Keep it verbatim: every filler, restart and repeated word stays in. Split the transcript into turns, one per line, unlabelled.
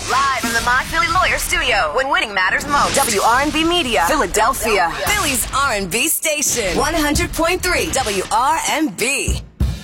Live from the Mod Philly Lawyer Studio, when winning matters most. W R and B Media, Philadelphia. Philly's R and B station. one hundred point three W R and B.